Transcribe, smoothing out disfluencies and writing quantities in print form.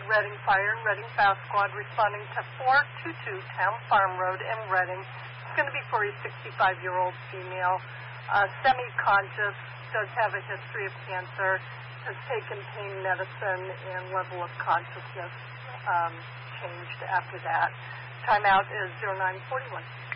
Reading Fire and Reading Fast Squad responding to 422 Town Farm Road in Reading. It's going to be for a 65-year-old female, semi-conscious, does have a history of cancer, has taken pain medicine, and level of consciousness changed after that. Timeout is 0941.